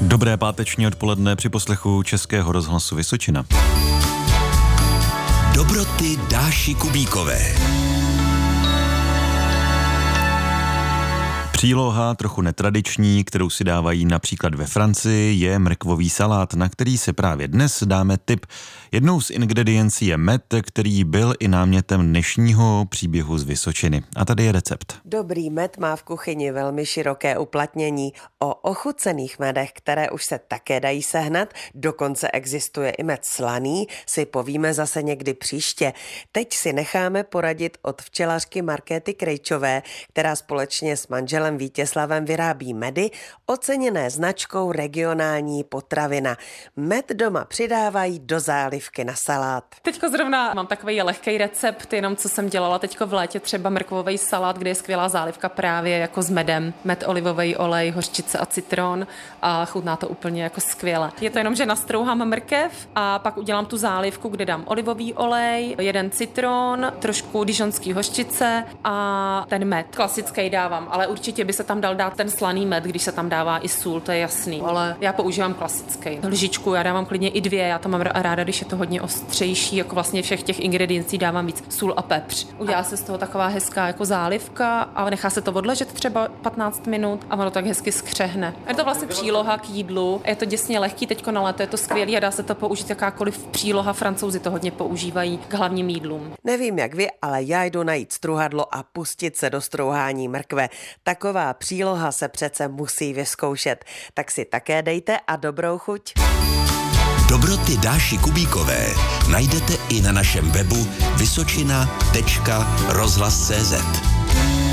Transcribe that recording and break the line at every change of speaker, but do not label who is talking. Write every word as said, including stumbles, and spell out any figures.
Dobré páteční odpoledne při poslechu Českého rozhlasu Vysočina.
Dobroty Dáši Kubíkové.
Příloha, trochu netradiční, kterou si dávají například ve Francii, je mrkvový salát, na který se právě dnes dáme tip. Jednou z ingrediencí je med, který byl i námětem dnešního příběhu z Vysočiny. A tady je recept.
Dobrý med má v kuchyni velmi široké uplatnění. O ochucených medech, které už se také dají sehnat, dokonce existuje i med slaný, si povíme zase někdy příště. Teď si necháme poradit od včelařky Markéty Krejčové, která společně s manželem Vítězslavem vyrábí medy, oceněné značkou Regionální potravina. Med doma přidávají do zálivky na salát.
Teďko zrovna mám takový lehký recept, jenom co jsem dělala teďko v létě, třeba mrkvový salát, kde je skvělá zálivka právě jako s medem. Med, olivový olej, hořčice a citron a chutná to úplně jako skvěle. Je to jenom, že nastrouhám mrkev a pak udělám tu zálivku, kde dám olivový olej, jeden citron, trošku dižonský hořčice a ten med. Klasický dávám, ale určitě by se tam dal dát ten slaný med, když se tam dává i sůl, to je jasný. Ale já používám klasický. Lžičku já dávám klidně i dvě, já to mám ráda, když je to hodně ostřejší, jako vlastně všech těch ingrediencí dávám víc sůl a pepř. Udělá se z toho taková hezká jako zálivka a nechá se to odležet třeba patnáct minut a ono tak hezky skřehne. Je to vlastně příloha k jídlu, je to děsně lehký, teďko na léto je to skvělý a dá se to použít jakákoliv příloha, Francouzi to hodně používají k hlavním jídlům.
Nevím jak vy, ale já jdu najít struhadlo a pustit se do strouhání mrkve. Taková příloha se přece musí vyzkoušet. Tak si také dejte a dobrou chuť.
Dobroty Dáši Kubíkové najdete i na našem webu vysočina tečka rozhlas tečka cé zet.